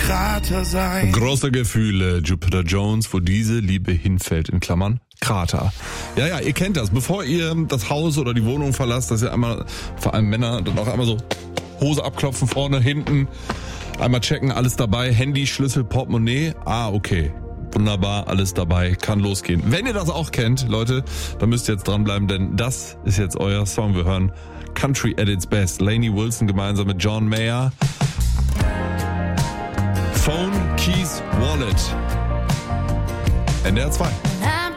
Krater sein. Große Gefühle, Jupiter Jones, wo diese Liebe hinfällt, in Klammern Krater. Ja, ihr kennt das. Bevor ihr das Haus oder die Wohnung verlasst, dass ihr einmal, vor allem Männer, dann auch einmal so Hose abklopfen, vorne, hinten, einmal checken, alles dabei, Handy, Schlüssel, Portemonnaie. Okay. Wunderbar, alles dabei, kann losgehen. Wenn ihr das auch kennt, Leute, dann müsst ihr jetzt dranbleiben, denn das ist jetzt euer Song. Wir hören Country at its Best. Lainey Wilson gemeinsam mit John Mayer. Phone, Keys, Wallet. NDR 2.